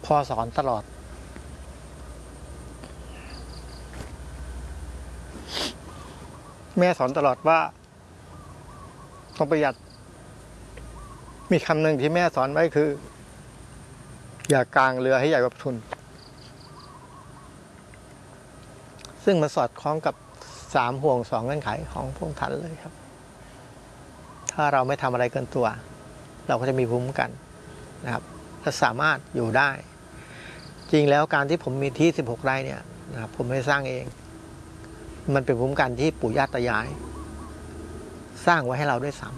พ่อสอนตลอดแม่สอนตลอดว่าต้องประหยัดมีคำหนึ่งที่แม่สอนไว้คือ อย่ากางเรือให้ใหญ่กว่าทุนซึ่งมันสอดคล้องกับ3 ห่วง 2 เงื่อนไขของพระองค์ท่านเลยครับถ้าเราไม่ทำอะไรเกินตัว เราก็จะมีภูมิคุ้มกันนะครับและสามารถอยู่ได้ จริงแล้วการที่ผมมีที่16 ไร่เนี่ยนะครับผมไม่สร้างเองมันเป็นภูมิคุ้มกันที่ปู่ย่าตายายสร้างไว้ให้เราด้วยซ้ำ